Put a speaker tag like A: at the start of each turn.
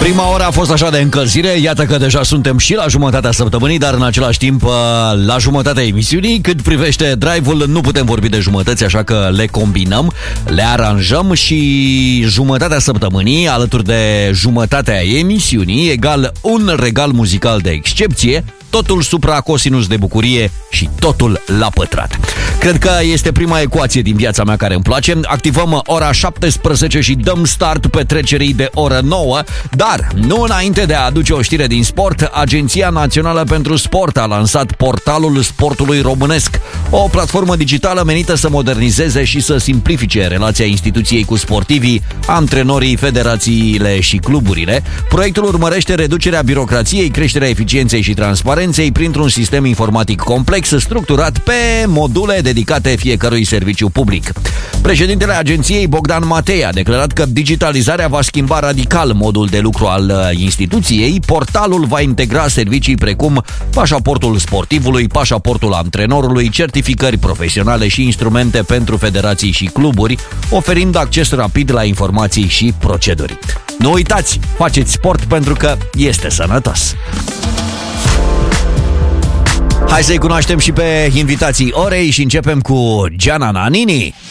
A: Prima oră a fost așa de încălzire, iată că deja suntem și la jumătatea săptămânii, dar în același timp la jumătatea emisiunii. Cât privește drive-ul, nu putem vorbi de jumătăți, așa că le combinăm, le aranjăm și jumătatea săptămânii alături de jumătatea emisiunii egal un regal muzical de excepție, totul supra cosinus de bucurie și totul la pătrat. Cred că este prima ecuație din viața mea care îmi place. Activăm ora 17 și dăm start petrecerii de oră 9, dar nu înainte de a aduce o știre din sport. Agenția Națională pentru Sport a lansat Portalul Sportului Românesc, o platformă digitală menită să modernizeze și să simplifice relația instituției cu sportivii, antrenorii, federațiile și cluburile. Proiectul urmărește reducerea birocrației, creșterea eficienței și transparenței printr-un sistem informatic complex structurat pe module dedicate fiecărui serviciu public. Președintele agenției, Bogdan Matei, a declarat că digitalizarea va schimba radical modul de lucru al instituției. Portalul va integra servicii precum pașaportul sportivului, pașaportul antrenorului, certificări profesionale și instrumente pentru federații și cluburi, oferind acces rapid la informații și proceduri. Nu uitați, faceți sport pentru că este sănătos! Hai să-i cunoaștem și pe invitații orei și începem cu Gianna Nannini.